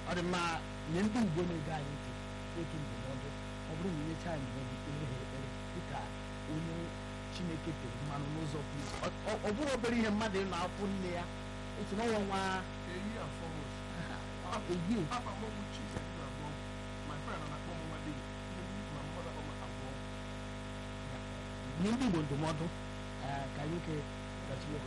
ọ dị mma nye ndị Igbo na-ege anyị ntị otu ndụmọdụ ọ bụrụ na inyecha anyị ndụmọdụ ekpere ha ekpere dịka onye Chineke tere mmanụ n'ụzọ pụrụ ọ bụrụ obere ihe mmadụ ịnọ afọ nne ya otu n'ọnwa nwa eyi afọ ehie afa m bụ Chinedu abụọ my friend na-akpọ m nwa David ma mmadụ akpọ m abụọ nye ndị Igbo ndụmọdụ ka nwoke ka Chineke